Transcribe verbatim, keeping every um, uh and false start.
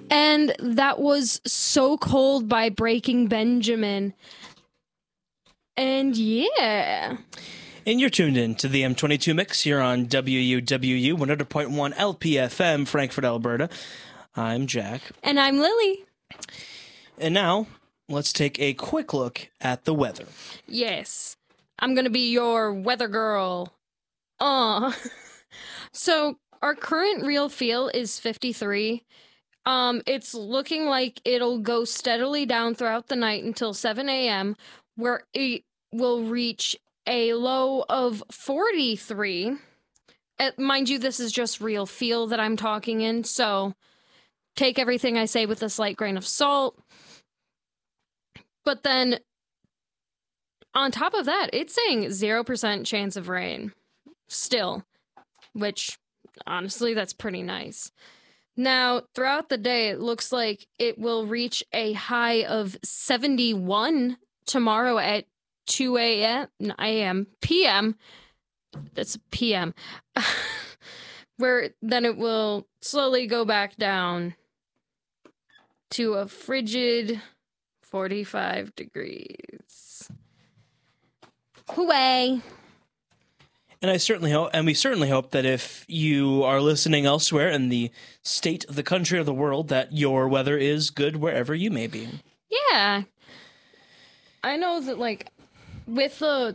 And that was So Cold by Breaking Benjamin. And yeah. And you're tuned in to the M twenty-two Mix here on W U W U one hundred point one L P F M, Frankfurt, Alberta. I'm Jack. And I'm Lily. And now, let's take a quick look at the weather. Yes. I'm going to be your weather girl. Uh. So, our current real feel is fifty-three. Um, it's looking like it'll go steadily down throughout the night until seven a.m., where it will reach a low of forty-three. Uh, mind you, this is just real feel that I'm talking in, so take everything I say with a slight grain of salt. But then, on top of that, it's saying zero percent chance of rain. Still. Which, honestly, that's pretty nice. Now, throughout the day, it looks like it will reach a high of seventy-one tomorrow at two a.m. a m p m. That's p m. Where then it will slowly go back down to a frigid forty-five degrees. Hooray! And I certainly hope, and we certainly hope that if you are listening elsewhere in the state of the country or the world, that your weather is good wherever you may be. Yeah. I know that, like, with the